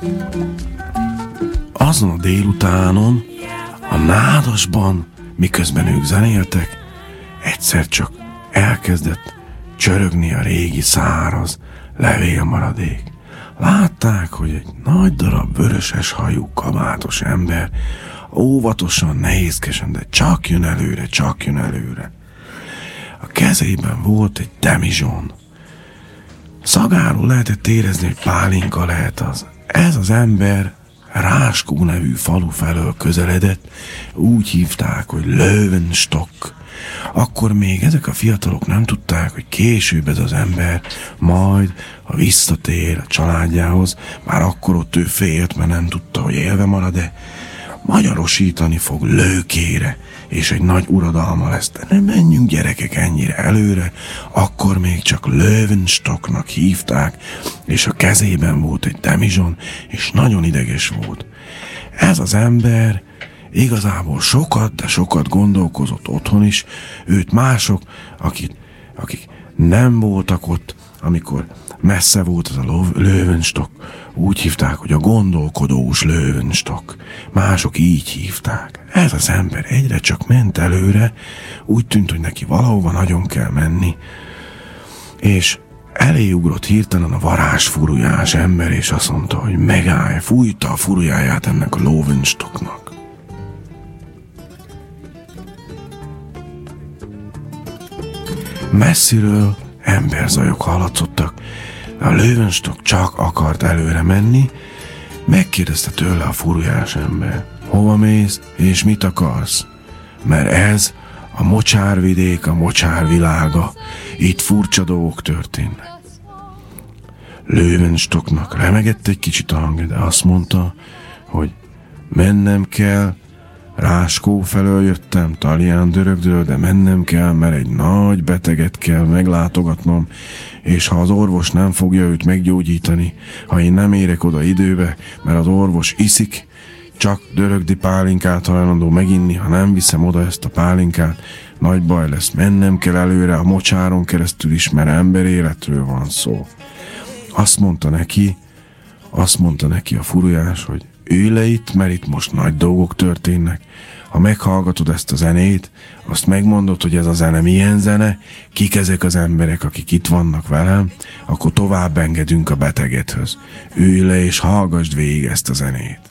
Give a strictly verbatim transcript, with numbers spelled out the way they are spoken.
Azon a délutánon, a nádasban, miközben ők zenéltek, egyszer csak elkezdett csörögni a régi száraz levélmaradék. Látták, hogy egy nagy darab vöröses hajú kabátos ember óvatosan, nehézkesen, de csak jön előre, csak jön előre. A kezében volt egy demizson. Szagáról lehetett érezni, hogy pálinka lehet az. Ez az ember Ráskó nevű falu felől közeledett, úgy hívták, hogy Löwenstock. Akkor még ezek a fiatalok nem tudták, hogy később ez az ember majd, ha visszatér a családjához, bár akkor ott ő félt, mert nem tudta, hogy élve marad-e, magyarosítani fog Lőkére, és egy nagy uradalma lesz. De nem menjünk gyerekek ennyire előre, akkor még csak Löwenstocknak hívták, és a kezében volt egy demizson, és nagyon ideges volt. Ez az ember igazából sokat, de sokat gondolkozott otthon is, őt mások, akik, akik nem voltak ott, amikor messze volt az a Löwenstock, úgy hívták, hogy a gondolkodós Löwenstock. Mások így hívták. Ez az ember egyre csak ment előre, úgy tűnt, hogy neki valahova nagyon kell menni, és eléugrott hirtelen a varázsfurujás ember, és azt mondta, hogy megállj, fújta a furujáját ennek a Löwenstocknak. Messziről emberzajok hallatszottak. A Löwenstock csak akart előre menni, megkérdezte tőle a furujás ember, hova mész és mit akarsz? Mert ez a mocsárvidék, a mocsárvilága, itt furcsa dolgok történnek. Löwenstocknak remegett egy kicsit a hangja, de azt mondta, hogy mennem kell, Ráskó felől jöttem, Talján dörögdől, de mennem kell, mert egy nagy beteget kell meglátogatnom, és ha az orvos nem fogja őt meggyógyítani, ha én nem érek oda időbe, mert az orvos iszik, csak dörögdi pálinkát hajlandó meginni, ha nem viszem oda ezt a pálinkát, nagy baj lesz, mennem kell előre a mocsáron keresztül is, mert emberéletről van szó. Azt mondta neki, azt mondta neki a furujás, hogy ülj le itt, mert itt most nagy dolgok történnek. Ha meghallgatod ezt a zenét, azt megmondod, hogy ez a zene milyen zene, kik ezek az emberek, akik itt vannak velem, akkor tovább engedünk a betegedhöz. Ülj le és hallgassd végig ezt a zenét.